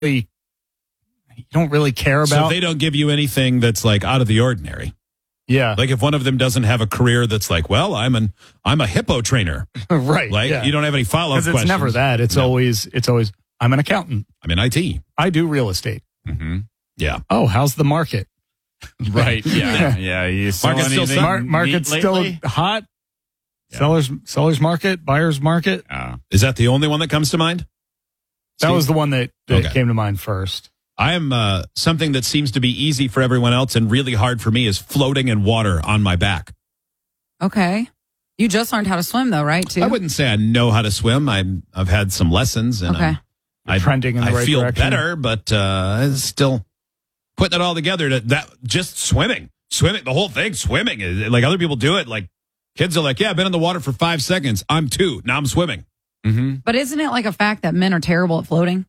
you don't really care So about. if they don't give you anything that's like out of the ordinary. Yeah. Like if one of them doesn't have a career that's like, well, I'm a hippo trainer. Right. Like yeah. you don't have any follow-up Because questions. it's never that. It's always, I'm an accountant. I'm in IT. I do real estate. Mm-hmm. Yeah. Oh, how's the market? Right. Yeah. Yeah. You saw Market's still anything Market's neat still lately? hot. Yeah. Seller's market, buyer's market. Is that the only one that comes to mind? That Steve? was the one that Okay. came to mind first. I am something that seems to be easy for everyone else and really hard for me is floating in water on my back. Okay. You just learned how to swim, though, right? Too. I wouldn't say I know how to swim. I've had some lessons, and Okay. I'm Trending in the I right feel direction. better, but it's still putting it all together. That just swimming, the whole thing, swimming. Like other people do it. Like kids are like, yeah, I've been in the water for 5 seconds. I'm 2. Now I'm swimming. Mm-hmm. But isn't it like a fact that men are terrible at floating?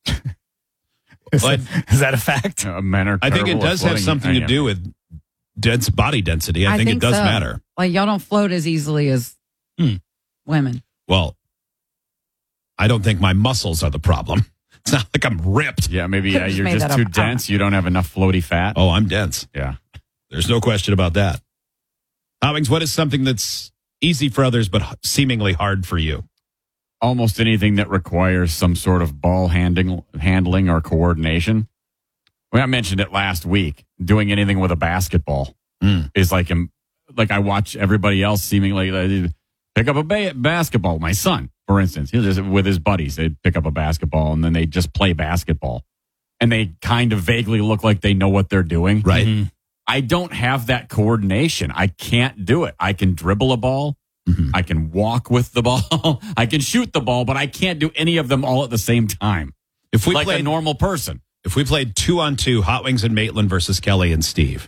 Is But- that a fact? Men are I think it terrible at does have floating. something to do with body density. I think it does so. matter. Like y'all don't float as easily as women. Well, I don't think my muscles are the problem. It's not like I'm ripped. Yeah, maybe Could've just you're made just that too up. dense. You don't have enough floaty fat. Oh, I'm dense. Yeah. There's no question about that. Hobbings, what is something that's easy for others but seemingly hard for you? Almost anything that requires some sort of ball handling or coordination. Well, I mentioned it last week. Doing anything with a basketball is like I watch everybody else seemingly pick up a basketball. My son, for instance, he'll just with his buddies, they'd pick up a basketball and then they just play basketball, and they kind of vaguely look like they know what they're doing. Right. Mhm. I don't have that coordination. I can't do it. I can dribble a ball. Mhm. I can walk with the ball. I can shoot the ball, but I can't do any of them all at the same time. If we Like played a normal person. If we played 2-on-2, Hot Wings and Maitland versus Kelly and Steve.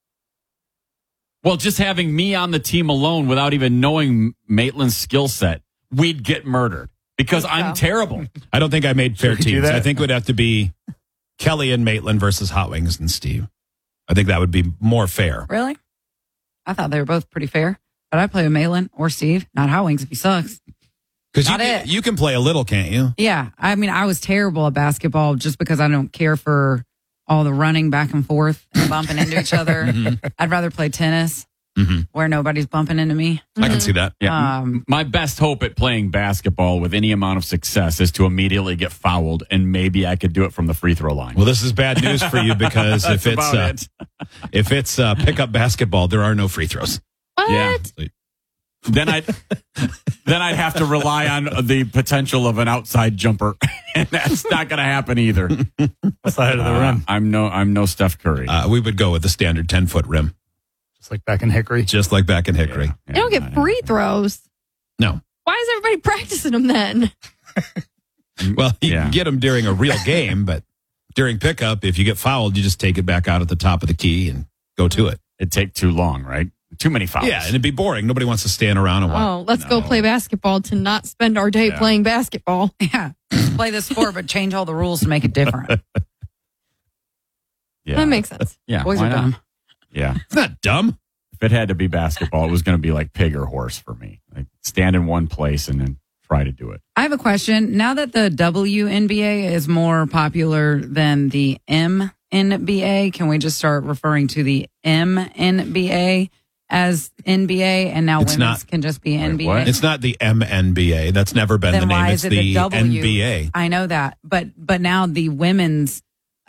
Well, just having me on the team alone without even knowing Maitland's skill set, we'd get murdered because I'm terrible. I don't think I made fair Should we do teams. that? I think it would have to be Kelly and Maitland versus Hot Wings and Steve. I think that would be more fair. Really? I thought they were both pretty fair. But I play with Malin or Steve, not Hot Wings if he sucks. Because Not it. you can play a little, can't you? Yeah. I mean, I was terrible at basketball just because I don't care for all the running back and forth and bumping into each other. I'd rather play tennis where nobody's bumping into me. I can see that. Yeah. My best hope at playing basketball with any amount of success is to immediately get fouled, and maybe I could do it from the free throw line. Well, this is bad news for you because That's about if it's pickup basketball, there are no free throws. What? Yeah. Then I'd have to rely on the potential of an outside jumper, and that's not going to happen either. Side of the rim. I'm no Steph Curry. We would go with the standard 10-foot rim, Just like back in Hickory. just like back in Hickory. Yeah, You don't get free throws. No. Why is everybody practicing them then? Well, you Yeah. can get them during a real game, but during pickup, if you get fouled, you just take it back out at the top of the key and go to it. It'd take too long, right? Too many fouls. Yeah, and it'd be boring. Nobody wants to stand around and watch. Oh, let's go No. play basketball to not spend our day Yeah. playing basketball. Yeah. Just play the sport, but change all the rules to make it different. Yeah. That makes sense. Yeah, Boys why are not? dumb. Yeah. It's not dumb. If it had to be basketball, it was going to be like pig or horse for me. Like stand in one place and then try to do it. I have a question. Now that the WNBA is more popular than the MNBA, can we just start referring to the MNBA as NBA, and now It's women's not. can just be NBA? what? It's not the MNBA. That's never been Then the name. why It's is it the the W? NBA. I know that, but now the women's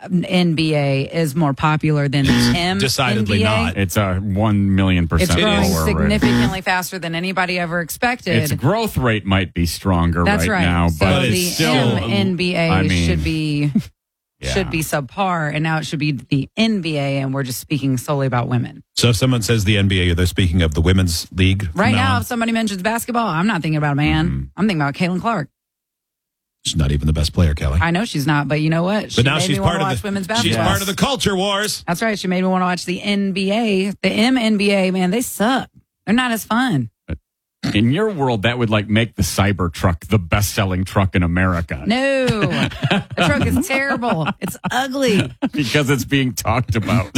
NBA is more popular than the MNBA. Decidedly not. It's a 1,000,000% It's growing lower rate. significantly faster than anybody ever expected. Its growth rate might be stronger That's right. now, So but the it's still MNBA I mean, should be yeah. should be subpar, and now it should be the NBA, and we're just speaking solely about women. So if someone says the NBA, they're speaking of the women's league. from Right now, on? if somebody mentions basketball, I'm not thinking about a man. Mm-hmm. I'm thinking about Caitlin Clark. She's not even the best player, Kelly. I know she's not, but you know what? But now made she's me wanna part watch of women's the. She's basketball. part of the culture wars. That's right. She made me want to watch the NBA. The MNBA, man, they suck. They're not as fun. In your world, that would like make the Cybertruck the best-selling truck in America No, the truck is terrible. It's ugly. because it's being talked about.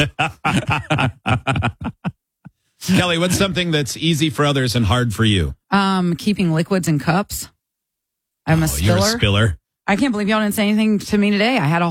Kelly, what's something that's easy for others and hard for you? Keeping liquids in cups. I'm a You're a spiller. spiller. I can't believe y'all didn't say anything to me today. I had a